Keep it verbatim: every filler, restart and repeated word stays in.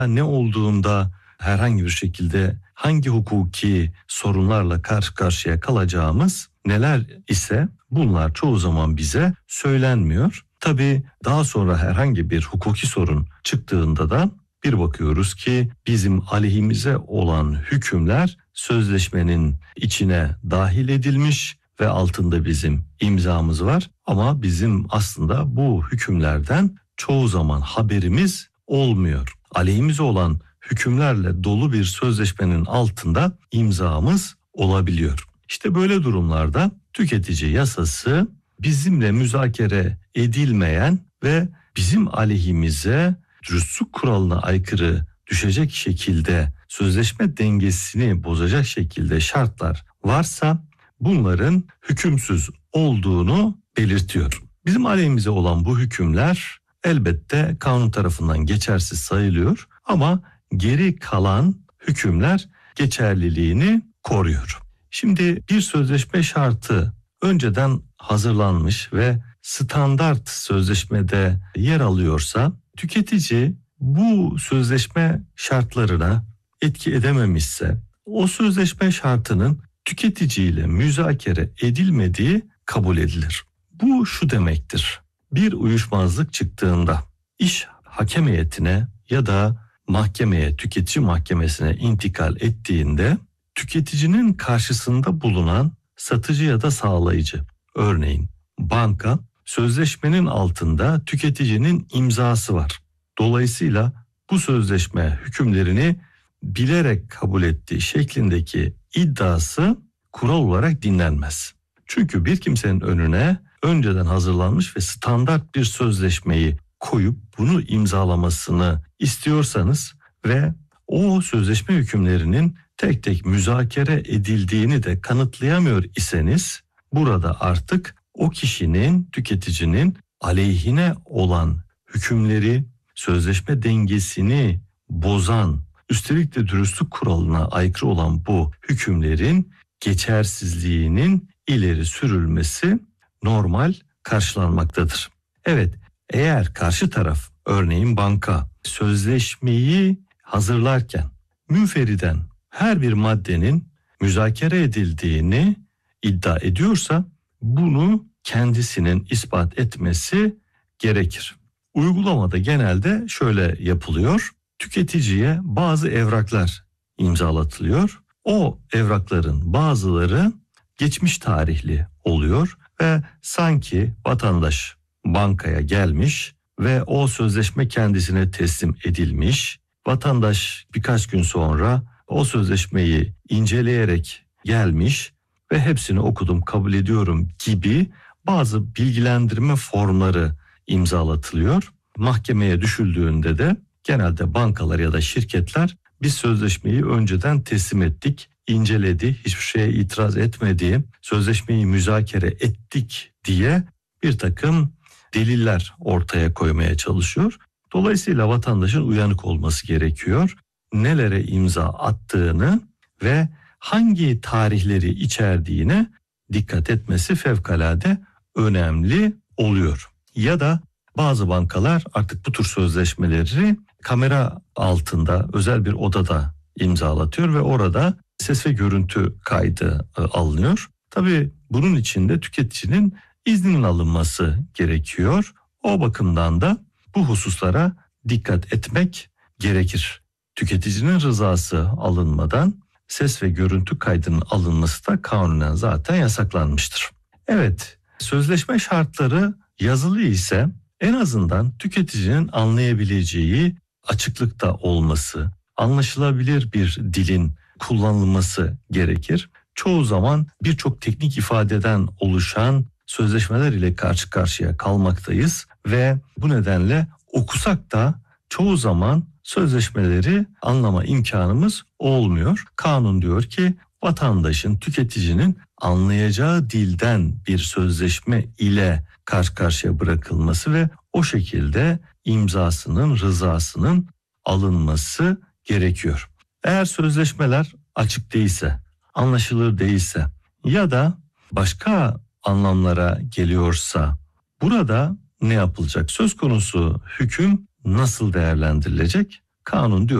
ne olduğunda herhangi bir şekilde hangi hukuki sorunlarla karşı karşıya kalacağımız neler ise bunlar çoğu zaman bize söylenmiyor. Tabii daha sonra herhangi bir hukuki sorun çıktığında da bir bakıyoruz ki bizim aleyhimize olan hükümler sözleşmenin içine dahil edilmiş ve altında bizim imzamız var. Ama bizim aslında bu hükümlerden çoğu zaman haberimiz olmuyor. Aleyhimize olan hükümlerle dolu bir sözleşmenin altında imzamız olabiliyor. İşte böyle durumlarda tüketici yasası bizimle müzakere edilmeyen ve bizim aleyhimize dürüstlük kuralına aykırı düşecek şekilde sözleşme dengesini bozacak şekilde şartlar varsa bunların hükümsüz olduğunu belirtiyor. Bizim aleyhimize olan bu hükümler elbette kanun tarafından geçersiz sayılıyor ama geri kalan hükümler geçerliliğini koruyor. Şimdi bir sözleşme şartı önceden hazırlanmış ve standart sözleşmede yer alıyorsa tüketici bu sözleşme şartlarına etki edememişse o sözleşme şartının tüketiciyle müzakere edilmediği kabul edilir. Bu şu demektir: bir uyuşmazlık çıktığında iş hakem heyetine ya da mahkemeye, tüketici mahkemesine intikal ettiğinde tüketicinin karşısında bulunan satıcı ya da sağlayıcı, örneğin banka, sözleşmenin altında tüketicinin imzası var. Dolayısıyla bu sözleşme hükümlerini bilerek kabul ettiği şeklindeki iddiası kural olarak dinlenmez. Çünkü bir kimsenin önüne önceden hazırlanmış ve standart bir sözleşmeyi koyup bunu imzalamasını istiyorsanız ve o sözleşme hükümlerinin tek tek müzakere edildiğini de kanıtlayamıyor iseniz burada artık o kişinin, tüketicinin aleyhine olan hükümleri, sözleşme dengesini bozan, üstelik de dürüstlük kuralına aykırı olan bu hükümlerin geçersizliğinin ileri sürülmesi normal karşılanmaktadır. Evet, eğer karşı taraf, örneğin banka, sözleşmeyi hazırlarken münferiden her bir maddenin müzakere edildiğini iddia ediyorsa bunu kendisinin ispat etmesi gerekir. Uygulamada genelde şöyle yapılıyor: tüketiciye bazı evraklar imzalatılıyor. O evrakların bazıları geçmiş tarihli oluyor ve sanki vatandaş bankaya gelmiş ve o sözleşme kendisine teslim edilmiş. Vatandaş birkaç gün sonra o sözleşmeyi inceleyerek gelmiş ve hepsini okudum, kabul ediyorum gibi bazı bilgilendirme formları imzalatılıyor. Mahkemeye düşüldüğünde de genelde bankalar ya da şirketler biz sözleşmeyi önceden teslim ettik, inceledi, hiçbir şeye itiraz etmedi, sözleşmeyi müzakere ettik diye bir takım deliller ortaya koymaya çalışıyor. Dolayısıyla vatandaşın uyanık olması gerekiyor. Nelere imza attığını ve hangi tarihleri içerdiğine dikkat etmesi fevkalade önemli oluyor. Ya da bazı bankalar artık bu tür sözleşmeleri kamera altında özel bir odada imzalatıyor ve orada ses ve görüntü kaydı alınıyor. Tabii bunun için de tüketicinin izninin alınması gerekiyor. O bakımdan da bu hususlara dikkat etmek gerekir. Tüketicinin rızası alınmadan ses ve görüntü kaydının alınması da kanunen zaten yasaklanmıştır. Evet, sözleşme şartları yazılı ise en azından tüketicinin anlayabileceği açıklıkta olması, anlaşılabilir bir dilin kullanılması gerekir. Çoğu zaman birçok teknik ifadeden oluşan sözleşmeler ile karşı karşıya kalmaktayız ve bu nedenle okusak da çoğu zaman sözleşmeleri anlama imkanımız olmuyor. Kanun diyor ki vatandaşın, tüketicinin anlayacağı dilden bir sözleşme ile karşı karşıya bırakılması ve o şekilde imzasının, rızasının alınması gerekiyor. Eğer sözleşmeler açık değilse, anlaşılır değilse ya da başka anlamlara geliyorsa burada ne yapılacak? Söz konusu hüküm nasıl değerlendirilecek? Kanun diyor